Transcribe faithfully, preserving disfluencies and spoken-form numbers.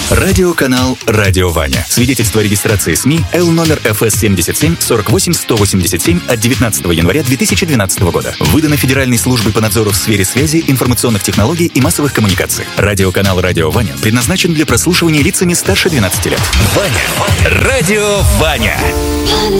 Радиоканал «Радио Ваня». Свидетельство о регистрации СМИ Л номер эф эс семьдесят семь сорок восемь сто восемьдесят семь от девятнадцатого января две тысячи двенадцатого года. Выдано Федеральной службой по надзору в сфере связи, информационных технологий и массовых коммуникаций. Радиоканал «Радио Ваня» предназначен для прослушивания лицами старше двенадцати лет. Ваня. Радио Ваня.